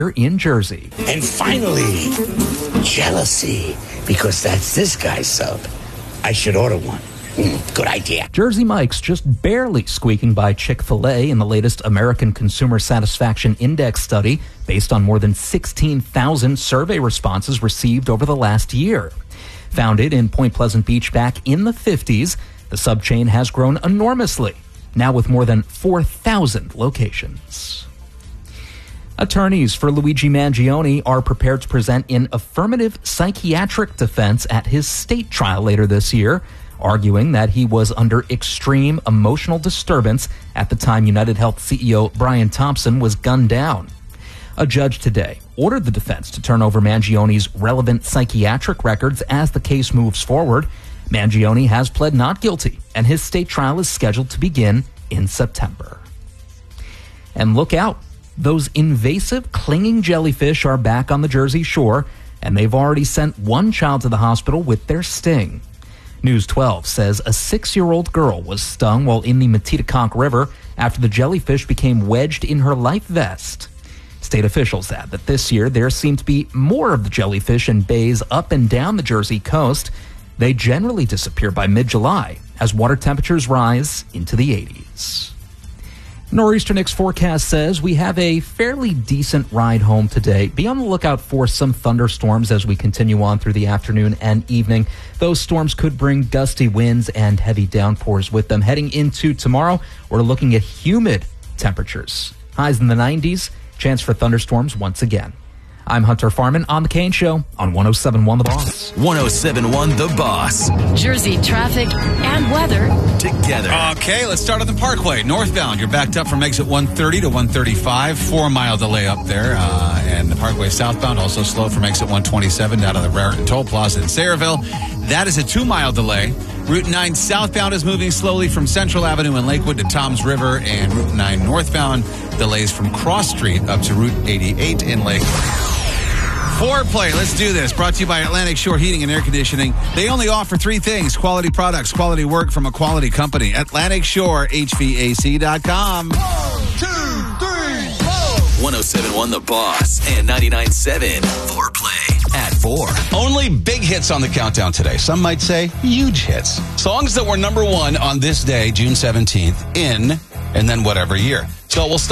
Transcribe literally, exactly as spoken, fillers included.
in Jersey. And finally, jealousy, because that's this guy's sub. I should order one. Mm, good idea. Jersey Mike's just barely squeaking by Chick-fil-A in the latest American Consumer Satisfaction Index study based on more than sixteen thousand survey responses received over the last year. Founded in Point Pleasant Beach back in the fifties, the sub-chain has grown enormously, now with more than four thousand locations. Attorneys for Luigi Mangione are prepared to present an affirmative psychiatric defense at his state trial later this year, arguing that he was under extreme emotional disturbance at the time UnitedHealth C E O Brian Thompson was gunned down. A judge today ordered the defense to turn over Mangione's relevant psychiatric records as the case moves forward. Mangione has pled not guilty, and his state trial is scheduled to begin in September. And look out. Those invasive clinging jellyfish are back on the Jersey shore, and they've already sent one child to the hospital with their sting. News twelve says a six-year-old girl was stung while in the Metedeconk River after the jellyfish became wedged in her life vest. State officials add that this year there seem to be more of the jellyfish in bays up and down the Jersey coast. They generally disappear by mid-July as water temperatures rise into the eighties. Nor'easter Nick's forecast says we have a fairly decent ride home today. Be on the lookout for some thunderstorms as we continue on through the afternoon and evening. Those storms could bring gusty winds and heavy downpours with them. Heading into tomorrow, we're looking at humid temperatures. Highs in the nineties, chance for thunderstorms once again. I'm Hunter Farman on The Kane Show on one oh seven point one The Boss. one oh seven point one The Boss. Jersey traffic and weather together. Okay, let's start on the Parkway. Northbound, you're backed up from exit one thirty to one thirty-five. Four-mile delay up there. Uh, and the Parkway southbound also slow from exit one twenty-seven down to the Raritan Toll Plaza in Sayreville. That is a two-mile delay. Route nine southbound is moving slowly from Central Avenue in Lakewood to Toms River. And Route nine northbound delays from Cross Street up to Route eighty-eight in Lakewood. Foreplay, let's do this. Brought to you by Atlantic Shore Heating and Air Conditioning. They only offer three things: quality products, quality work from a quality company. Atlantic Shore H V A C dot com. One, two, three, four. one oh seven point one The Boss and ninety-nine point seven Foreplay at four. Only big hits on the countdown today. Some might say huge hits. Songs that were number one on this day, June seventeenth, in and then whatever year. So we'll start.